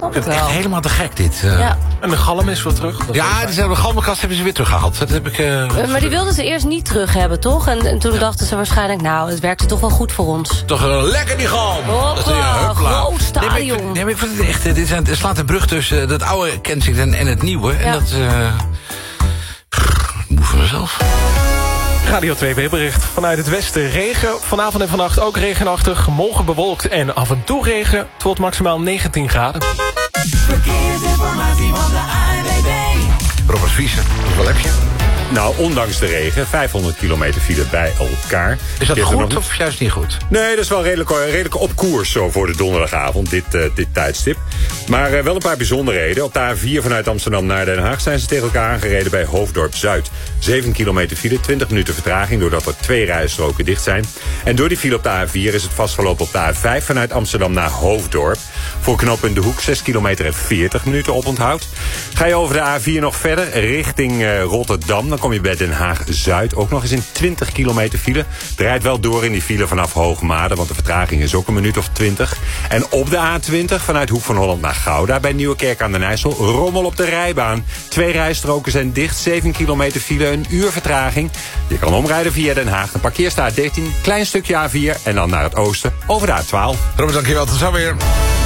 snap Het ik is echt wel. helemaal te gek, dit. Ja. En de galm is weer terug. De galmenkast hebben ze weer teruggehaald. Dat heb ik... Maar die wilden ze eerst niet terug hebben, toch? En toen dachten ze waarschijnlijk, nou, het werkte toch wel goed voor ons. Toch lekker die galm. Hoppa, groot stadion. Nee, maar ik vind het echt... Het slaat een brug tussen dat oude Kensington en het nieuwe. En dat... moe van mezelf. Radio 2 weerbericht. Vanuit het westen regen. Vanavond en vannacht ook regenachtig. Morgen bewolkt en af en toe regen. Tot maximaal 19 graden. Verkeersinformatie van de ANWB. Robert Viessen, hoeveel heb je? Nou, ondanks de regen, 500 kilometer file bij elkaar. Is dat goed of juist niet goed? Nee, dat is wel redelijk op koers zo voor de donderdagavond, dit tijdstip. Maar wel een paar bijzonderheden. Op de A4 vanuit Amsterdam naar Den Haag zijn ze tegen elkaar aangereden bij Hoofddorp Zuid. 7 kilometer file, 20 minuten vertraging doordat er 2 rijstroken dicht zijn. En door die file op de A4 is het vastgelopen op de A5 vanuit Amsterdam naar Hoofddorp. Voor knooppunt De Hoek 6 kilometer en 40 minuten oponthoud. Ga je over de A4 nog verder richting Rotterdam, dan kom je bij Den Haag Zuid ook nog eens in 20 kilometer file. Draait wel door in die file vanaf Hoogmade, want de vertraging is ook een minuut of 20. En op de A20 vanuit Hoek van Holland naar Gouda bij Nieuwekerk aan den IJssel. Rommel op de rijbaan. 2 rijstroken zijn dicht, 7 kilometer file, een uur vertraging. Je kan omrijden via Den Haag. De parkeerstaat 13, klein stukje A4 en dan naar het oosten over de A12. Robert, dankjewel. Tot zo weer.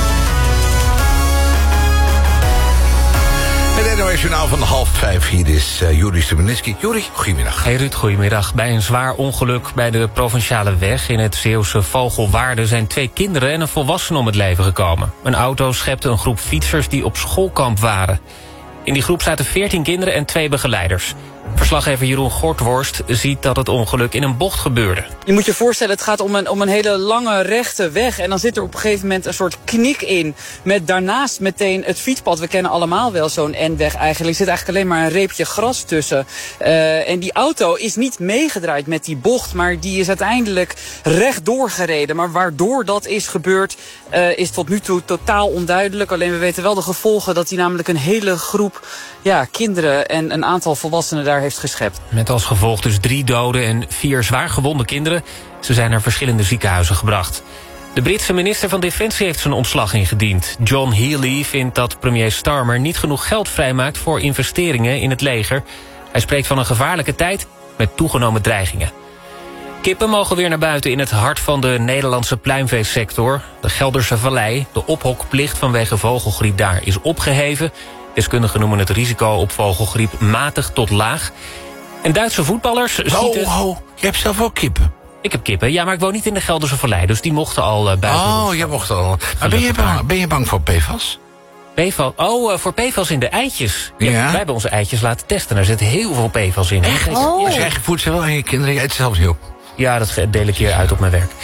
Het NOS-journaal van 4:30. Hier is Juri Stubenitski. Juri, goedemiddag. Hey Ruud, goedemiddag. Bij een zwaar ongeluk bij de Provinciale Weg in het Zeeuwse Vogelwaarde zijn 2 kinderen en een volwassene om het leven gekomen. Een auto schepte een groep fietsers die op schoolkamp waren. In die groep zaten 14 kinderen en 2 begeleiders. Verslaggever Jeroen Gortworst ziet dat het ongeluk in een bocht gebeurde. Je moet je voorstellen, het gaat om een hele lange rechte weg. En dan zit er op een gegeven moment een soort knik in. Met daarnaast meteen het fietspad. We kennen allemaal wel zo'n N-weg eigenlijk. Er zit eigenlijk alleen maar een reepje gras tussen. En die auto is niet meegedraaid met die bocht. Maar die is uiteindelijk rechtdoor gereden. Maar waardoor dat is gebeurd is tot nu toe totaal onduidelijk. Alleen we weten wel de gevolgen dat hij namelijk een hele groep kinderen en een aantal volwassenen daar heeft geschept. Met als gevolg dus 3 doden en 4 zwaar gewonde kinderen. Ze zijn naar verschillende ziekenhuizen gebracht. De Britse minister van Defensie heeft zijn ontslag ingediend. John Healey vindt dat premier Starmer niet genoeg geld vrijmaakt voor investeringen in het leger. Hij spreekt van een gevaarlijke tijd met toegenomen dreigingen. Kippen mogen weer naar buiten in het hart van de Nederlandse pluimveesector. De Gelderse Vallei, de ophokplicht vanwege vogelgriep daar is opgeheven. Deskundigen noemen het risico op vogelgriep matig tot laag. En Duitse voetballers schieten... Je hebt zelf ook kippen. Ik heb kippen, ja, maar ik woon niet in de Gelderse Vallei, dus die mochten al buiten. Oh, jij mocht al. Maar ben je bang voor PFAS? PFAS? Voor PFAS in de eitjes. Ja, Ja. wij hebben onze eitjes laten testen. Daar zit heel veel PFAS in. Echt? Oh. Dus jij voedt ze wel aan je kinderen, jij eet zelfs niet op. Ja, dat deel ik hier uit op mijn werk.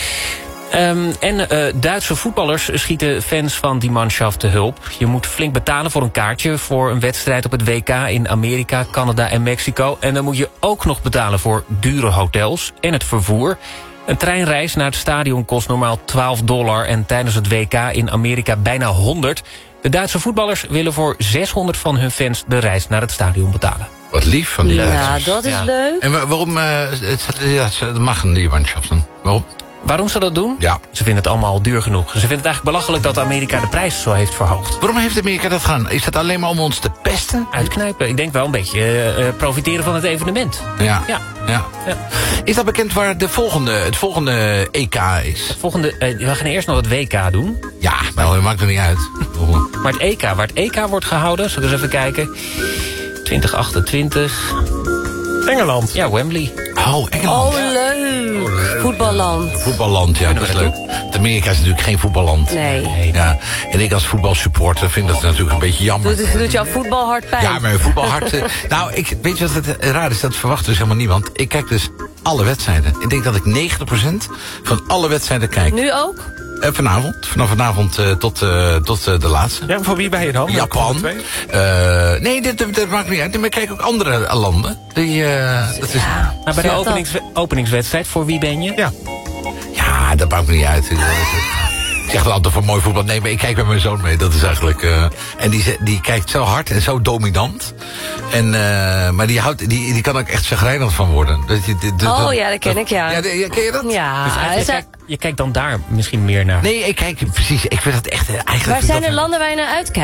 Duitse voetballers schieten fans van die Mannschaft te hulp. Je moet flink betalen voor een kaartje voor een wedstrijd op het WK in Amerika, Canada en Mexico. En dan moet je ook nog betalen voor dure hotels en het vervoer. Een treinreis naar het stadion kost normaal $12 en tijdens het WK in Amerika bijna 100. De Duitse voetballers willen voor 600 van hun fans de reis naar het stadion betalen. Wat lief van die Duitsers. Ja, dat is leuk. En waarom... dat mag die Mannschaft dan. Waarom? Waarom ze dat doen? Ja. Ze vinden het allemaal duur genoeg. Ze vinden het eigenlijk belachelijk dat Amerika de prijs zo heeft verhoogd. Waarom heeft Amerika dat gedaan? Is dat alleen maar om ons te pesten? Uitknijpen. Ik denk wel een beetje profiteren van het evenement. Ja. Ja. Is dat bekend waar het volgende EK is? We gaan eerst nog het WK doen. Ja, nou, dat maakt er niet uit. Maar het EK, waar het EK wordt gehouden, zal ik eens even kijken. 2028. Engeland. Ja, Wembley. Oh, Engeland. Oh, leuk. Voetballand. Voetballand, ja, dat is leuk. Amerika is natuurlijk geen voetballand. Nee. Ja, en ik als voetbalsupporter vind dat natuurlijk een beetje jammer. Doet jouw voetbalhart pijn? Ja, maar voetbalhart... weet je wat het raar is? Dat verwacht dus helemaal niemand. Ik kijk dus alle wedstrijden. Ik denk dat ik 90% van alle wedstrijden kijk. Nu ook? Vanavond. Vanaf vanavond tot de laatste. Ja, voor wie ben je dan? Japan. Nee, dat maakt niet uit. Maar ik kijk ook andere landen. Dat is... Maar bij de openingswedstrijd, voor wie ben je? Ja, dat maakt me niet uit. Ik zeg wel altijd van mooi voetbal. Nee, maar ik kijk met mijn zoon mee. Dat is eigenlijk... en die kijkt zo hard en zo dominant. Maar die kan ook echt chagrijnig van worden. Ja, dat ken ik, ja. Ken je dat? Ja. Dus je kijkt dan daar misschien meer naar. Nee, ik kijk precies. Ik vind het echt... eigenlijk Waar zijn er landen waar je naar uitkijkt?